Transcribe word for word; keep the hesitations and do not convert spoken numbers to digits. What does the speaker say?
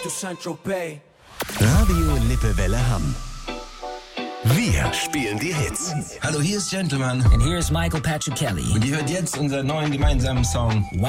to Saint-Tropez. Radio Lippewelle Hamm. Wir spielen die Hits. Hallo, hier ist Gentleman. And here's Michael Patrick Kelly. Und ihr hört jetzt unseren neuen gemeinsamen Song